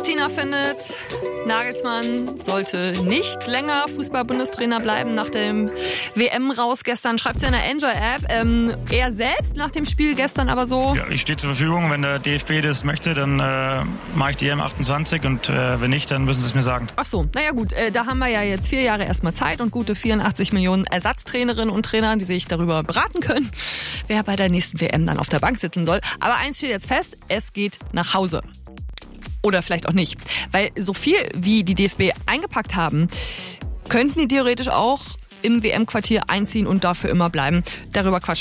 Bettina findet, Nagelsmann sollte nicht länger Fußball-Bundestrainer bleiben nach dem WM-Raus gestern. Schreibt sie in der Enjoy-App. Er selbst nach dem Spiel gestern aber so. Ja, ich stehe zur Verfügung. Wenn der DFB das möchte, dann mache ich die EM28 und wenn nicht, dann müssen sie es mir sagen. Ach so, naja gut, da haben wir ja jetzt 4 Jahre erstmal Zeit und gute 84 Millionen Ersatztrainerinnen und Trainer, die sich darüber beraten können, wer bei der nächsten WM dann auf der Bank sitzen soll. Aber eins steht jetzt fest, es geht nach Hause. Oder vielleicht auch nicht. Weil so viel, wie die DFB eingepackt haben, könnten die theoretisch auch im WM-Quartier einziehen und dafür immer bleiben. Darüber quatschen